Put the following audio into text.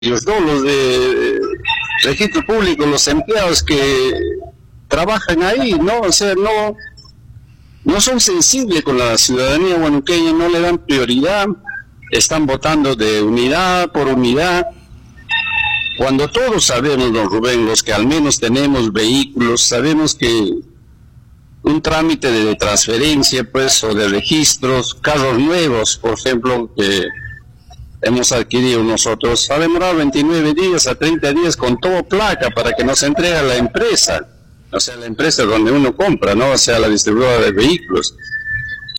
ellos, ¿no? Los de registro público, los empleados que trabajan ahí, ¿no? O sea, no son sensibles con la ciudadanía huanuqueña, no le dan prioridad, están votando de unidad por unidad, cuando todos sabemos, don Rubén, los que al menos tenemos vehículos, sabemos que un trámite de transferencia, pues, o de registros, carros nuevos, por ejemplo, que hemos adquirido nosotros, ha demorado 29 días a 30 días con todo placa para que nos entregue la empresa, o sea, la empresa donde uno compra, ¿no? O sea, la distribuidora de vehículos.